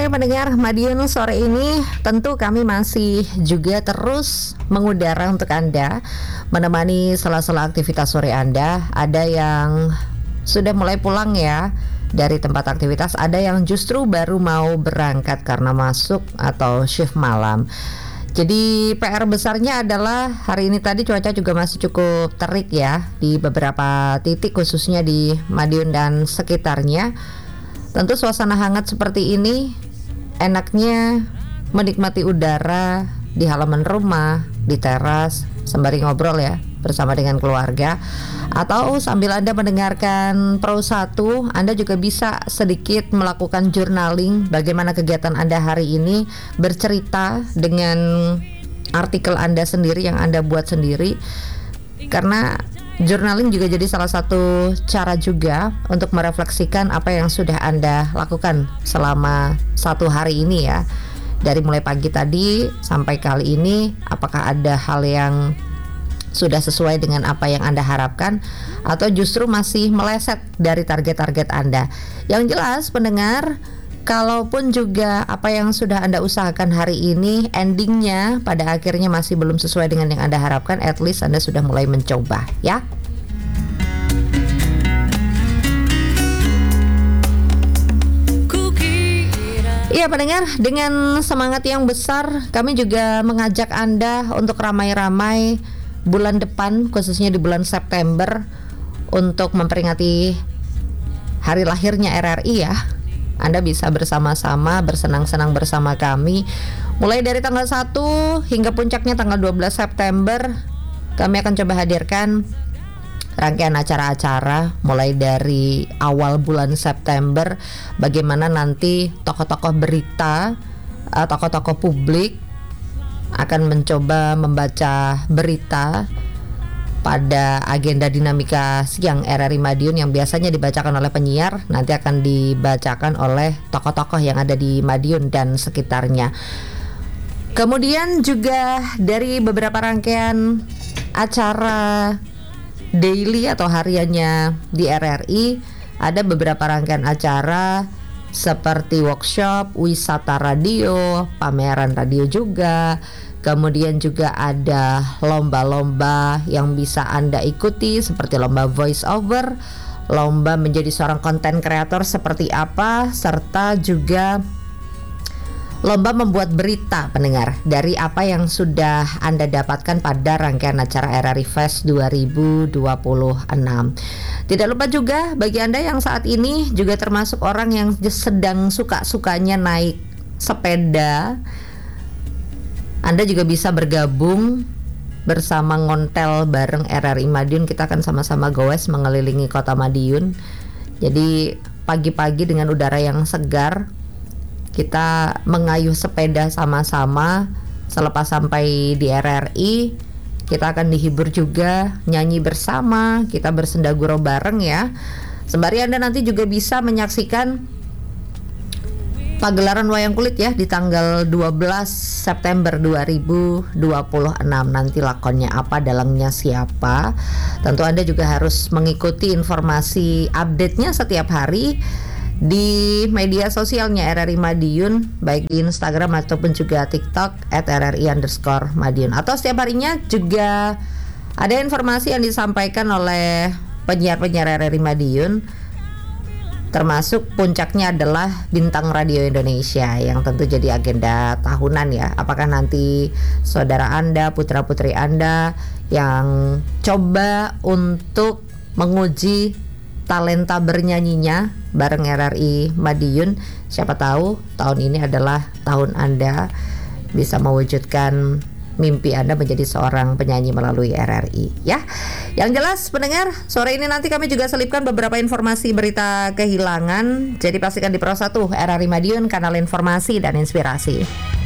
sore pendengar Madiun. Sore ini tentu kami masih juga terus mengudara untuk Anda, menemani sela-sela aktivitas sore Anda. Ada yang sudah mulai pulang ya dari tempat aktivitas, ada yang justru baru mau berangkat karena masuk atau shift malam. Jadi PR besarnya adalah hari ini tadi cuaca juga masih cukup terik ya di beberapa titik, khususnya di Madiun dan sekitarnya. Tentu suasana hangat seperti ini enaknya menikmati udara di halaman rumah, di teras, sembari ngobrol ya bersama dengan keluarga. Atau sambil Anda mendengarkan Pro 1, Anda juga bisa sedikit melakukan journaling bagaimana kegiatan Anda hari ini, bercerita dengan artikel Anda sendiri yang Anda buat sendiri. Karena journaling juga jadi salah satu cara juga untuk merefleksikan apa yang sudah Anda lakukan selama satu hari ini ya. Dari mulai pagi tadi sampai kali ini, apakah ada hal yang sudah sesuai dengan apa yang Anda harapkan atau justru masih meleset dari target-target Anda. Yang jelas pendengar, kalaupun juga apa yang sudah Anda usahakan hari ini endingnya pada akhirnya masih belum sesuai dengan yang Anda harapkan, at least Anda sudah mulai mencoba ya. Iya pendengar, dengan semangat yang besar kami juga mengajak Anda untuk ramai-ramai bulan depan, khususnya di bulan September, untuk memperingati hari lahirnya RRI ya. Anda bisa bersama-sama bersenang-senang bersama kami mulai dari tanggal 1 hingga puncaknya tanggal 12 September. Kami akan coba hadirkan rangkaian acara-acara mulai dari awal bulan September, bagaimana nanti tokoh-tokoh berita, tokoh-tokoh publik akan mencoba membaca berita pada agenda dinamika siang RRI Madiun yang biasanya dibacakan oleh penyiar, nanti akan dibacakan oleh tokoh-tokoh yang ada di Madiun dan sekitarnya. Kemudian juga dari beberapa rangkaian acara daily atau hariannya di RRI, ada beberapa rangkaian acara seperti workshop, wisata radio, pameran radio juga. Kemudian juga ada lomba-lomba yang bisa Anda ikuti seperti lomba voice over, lomba menjadi seorang content creator seperti apa, serta juga lomba membuat berita pendengar dari apa yang sudah Anda dapatkan pada rangkaian acara RRI Fest 2026. Tidak lupa juga bagi Anda yang saat ini juga termasuk orang yang sedang suka-sukanya naik sepeda, Anda juga bisa bergabung bersama ngontel bareng RRI Madiun. Kita akan sama-sama goes mengelilingi kota Madiun. Jadi pagi-pagi dengan udara yang segar, kita mengayuh sepeda sama-sama. Selepas sampai di RRI, kita akan dihibur juga, nyanyi bersama, kita bersendaguro bareng ya. Sembari Anda nanti juga bisa menyaksikan pagelaran wayang kulit ya di tanggal 12 September 2026. Nanti lakonnya apa, dalangnya siapa. Tentu Anda juga harus mengikuti informasi update-nya setiap hari di media sosialnya RRI Madiun, baik di Instagram ataupun juga TikTok @RRI_Madiun. Atau setiap harinya juga ada informasi yang disampaikan oleh penyiar-penyiar RRI Madiun, termasuk puncaknya adalah Bintang Radio Indonesia yang tentu jadi agenda tahunan ya. Apakah nanti saudara Anda, putra-putri Anda yang coba untuk menguji talenta bernyanyinya bareng RRI Madiun, siapa tahu tahun ini adalah tahun Anda bisa mewujudkan mimpi Anda menjadi seorang penyanyi melalui RRI ya. Yang jelas pendengar, sore ini nanti kami juga selipkan beberapa informasi berita kehilangan. Jadi pastikan di Pro 1 RRI Madiun, kanal informasi dan inspirasi.